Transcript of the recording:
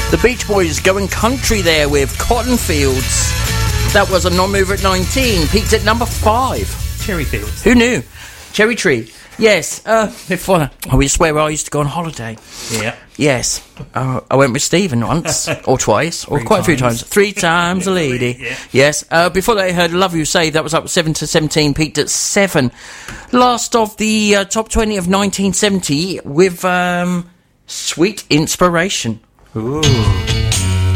The Beach Boys going country there with Cotton Fields. That was a non-mover at 19. Peaked at number 5. Cherry Fields. Who knew? Cherry Tree. Yes. Before that, it's where I used to go on holiday. Yeah. Yes. I went with Stephen once, or twice, or quite a few times. 3 times a lady. Yeah. Yes. Before that, I heard Love You Say. That was up 7 to 17, peaked at 7. Last of the top 20 of 1970 with Sweet Inspiration. Ooh.